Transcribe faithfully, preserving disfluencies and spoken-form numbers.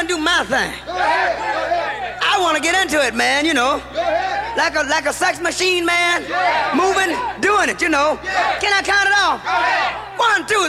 and do my thing. I want to get into it, man, you know. Like a like a sex machine, man. Moving, doing it, you know. Can I count it off? One, two,